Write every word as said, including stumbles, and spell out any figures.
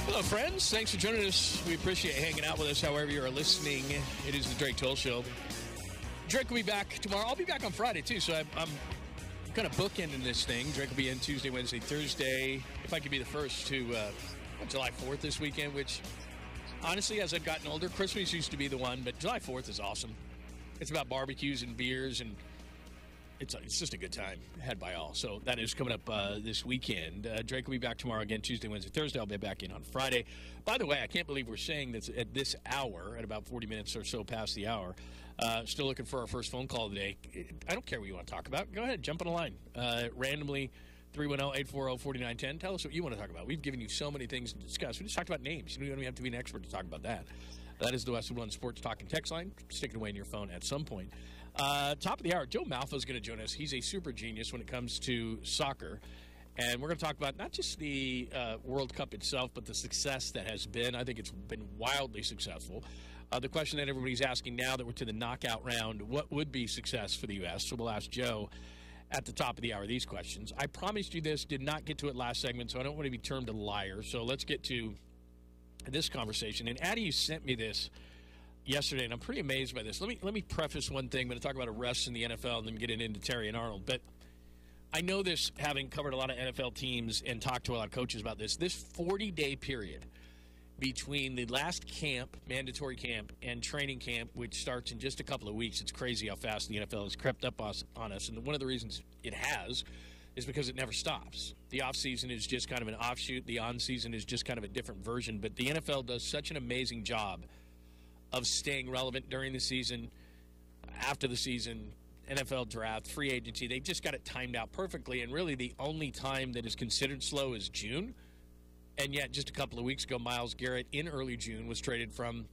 Hello, friends. Thanks for joining us. We appreciate hanging out with us however you are listening. It is the Drake Toll Show. Drake will be back tomorrow. I'll be back on Friday, too, so I'm, I'm kind of bookending this thing. Drake will be in Tuesday, Wednesday, Thursday. If I could be the first to uh, July fourth this weekend, which, honestly, as I've gotten older, Christmas used to be the one, but July fourth is awesome. It's about barbecues and beers, and it's it's just a good time had by all. So that is coming up uh, this weekend. Uh, Drake will be back tomorrow again, Tuesday, Wednesday, Thursday. I'll be back in on Friday. By the way, I can't believe we're saying that at this hour, at about forty minutes or so past the hour, uh, still looking for our first phone call today. I don't care what you want to talk about. Go ahead, jump on the line. Uh, randomly, three one zero, eight four zero, four nine one zero. Tell us what you want to talk about. We've given you so many things to discuss. We just talked about names. You don't even have to be an expert to talk about that. That is the Westwood One Sports Talk and Text line. Stick it away in your phone at some point. Uh, top of the hour, Joe Malfa is going to join us. He's a super genius when it comes to soccer. And we're going to talk about not just the uh, World Cup itself, but the success that has been. I think it's been wildly successful. Uh, the question that everybody's asking now that we're to the knockout round, what would be success for the U S? So we'll ask Joe at the top of the hour these questions. I promised you this, did not get to it last segment, so I don't want to be termed a liar. So let's get to this conversation. And Addie, you sent me this yesterday, and I'm pretty amazed by this. Let me let me preface one thing. I'm going to talk about arrests in the N F L and then get it into Terry and Arnold. But I know this, having covered a lot of N F L teams and talked to a lot of coaches about this, this forty-day period between the last camp, mandatory camp, and training camp, which starts in just a couple of weeks. It's crazy how fast the N F L has crept up us, on us. And one of the reasons it has is because it never stops. The offseason is just kind of an offshoot. The on-season is just kind of a different version. But the N F L does such an amazing job of staying relevant during the season, after the season, N F L draft, free agency. They just got it timed out perfectly, and really the only time that is considered slow is June. And yet just a couple of weeks ago, Myles Garrett in early June was traded from